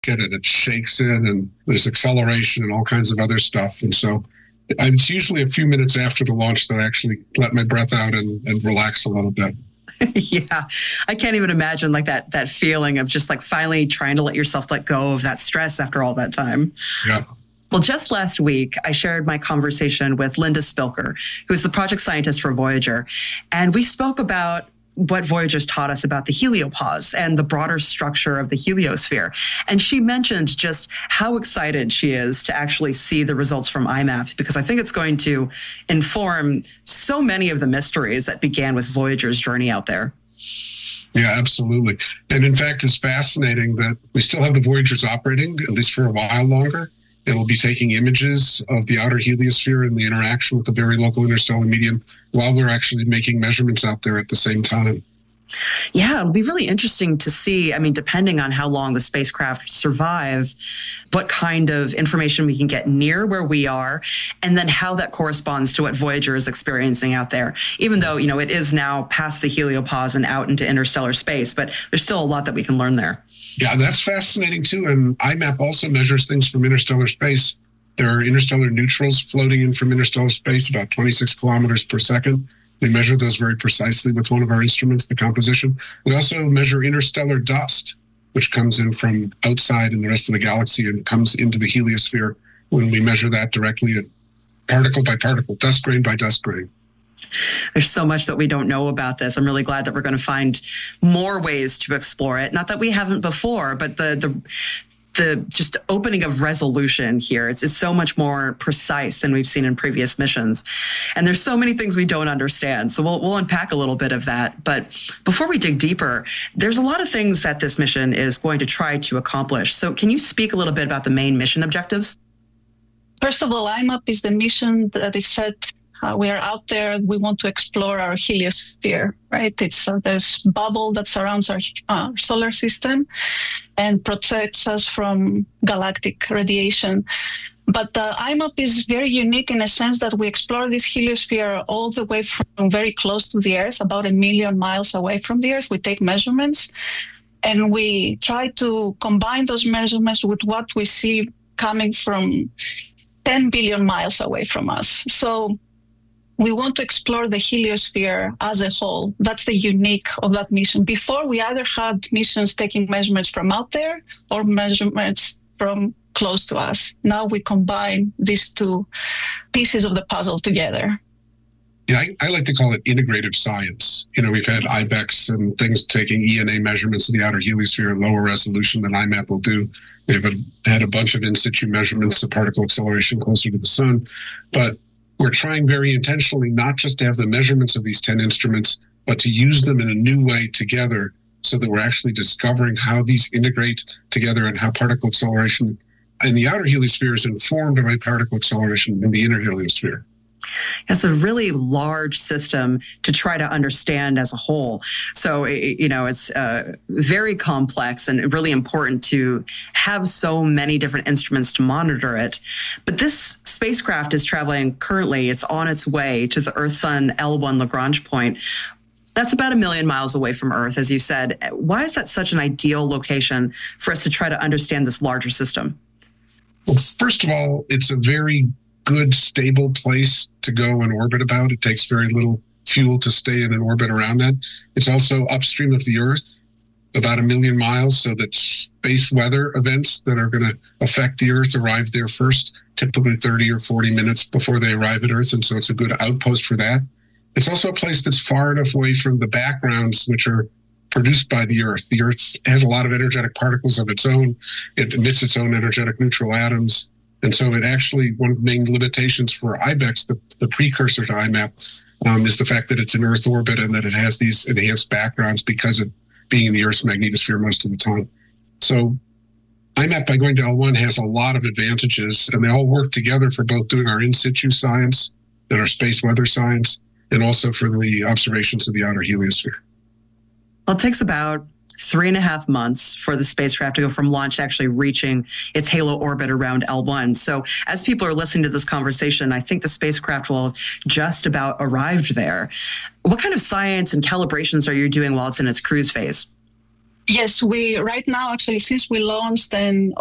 and it shakes it, and there's acceleration and all kinds of other stuff. And so it's usually a few minutes after the launch that I actually let my breath out and relax a little bit. Yeah, I can't even imagine like that feeling of just like finally trying to let yourself let go of that stress after all that time. Yeah. Well, just last week, I shared my conversation with Linda Spilker, who's the project scientist for Voyager. And we spoke about what Voyager's taught us about the heliopause and the broader structure of the heliosphere. And she mentioned just how excited she is to actually see the results from IMAP, because I think it's going to inform so many of the mysteries that began with Voyager's journey out there. Yeah, absolutely. And in fact, it's fascinating that we still have the Voyagers operating, at least for a while longer. And we'll be taking images of the outer heliosphere and the interaction with the very local interstellar medium while we're actually making measurements out there at the same time. Yeah, it'll be really interesting to see, I mean, depending on how long the spacecraft survive, what kind of information we can get near where we are, and then how that corresponds to what Voyager is experiencing out there. Even though, it is now past the heliopause and out into interstellar space, but there's still a lot that we can learn there. Yeah, that's fascinating too. And IMAP also measures things from interstellar space. There are interstellar neutrals floating in from interstellar space, about 26 kilometers per second. We measure those very precisely with one of our instruments, the composition. We also measure interstellar dust, which comes in from outside in the rest of the galaxy and comes into the heliosphere when we measure that directly at particle by particle, dust grain by dust grain. There's so much that we don't know about this. I'm really glad that we're going to find more ways to explore it. Not that we haven't before, but the just opening of resolution here. It's so much more precise than we've seen in previous missions. And there's so many things we don't understand. So we'll unpack a little bit of that. But before we dig deeper, there's a lot of things that this mission is going to try to accomplish. So can you speak a little bit about the main mission objectives? First of all, IMAP is the mission that is set. We are out there. We want to explore our heliosphere, right? It's this bubble that surrounds our solar system and protects us from galactic radiation. But IMAP is very unique in a sense that we explore this heliosphere all the way from very close to the Earth, about 1 million miles away from the Earth. We take measurements and we try to combine those measurements with what we see coming from 10 billion miles away from us. So we want to explore the heliosphere as a whole. That's the unique of that mission. Before, we either had missions taking measurements from out there or measurements from close to us. Now we combine these two pieces of the puzzle together. Yeah, I like to call it integrative science. We've had IBEX and things taking ENA measurements of the outer heliosphere at lower resolution than IMAP will do. They've had a bunch of in situ measurements of particle acceleration closer to the sun. But we're trying very intentionally not just to have the measurements of these 10 instruments, but to use them in a new way together so that we're actually discovering how these integrate together and how particle acceleration in the outer heliosphere is informed by particle acceleration in the inner heliosphere. It's a really large system to try to understand as a whole. So, it's very complex and really important to have so many different instruments to monitor it. But this spacecraft is traveling currently, it's on its way to the Earth-Sun L1 Lagrange point. That's about 1 million miles away from Earth, as you said. Why is that such an ideal location for us to try to understand this larger system? Well, first of all, it's a very good, stable place to go and orbit about. It takes very little fuel to stay in an orbit around that. It's also upstream of the Earth, about 1 million miles, so that space weather events that are going to affect the Earth arrive there first, typically 30 or 40 minutes before they arrive at Earth, and so it's a good outpost for that. It's also a place that's far enough away from the backgrounds which are produced by the Earth. The Earth has a lot of energetic particles of its own. It emits its own energetic neutral atoms. And so it actually, one of the main limitations for IBEX, the precursor to IMAP, is the fact that it's in Earth orbit and that it has these enhanced backgrounds because of being in the Earth's magnetosphere most of the time. So IMAP, by going to L1, has a lot of advantages, and they all work together for both doing our in situ science and our space weather science, and also for the observations of the outer heliosphere. Well, it takes about 3.5 months for the spacecraft to go from launch to actually reaching its halo orbit around L1. So as people are listening to this conversation, I think the spacecraft will have just about arrived there. What kind of science and calibrations are you doing while it's in its cruise phase? Yes, we right now, actually, since we launched and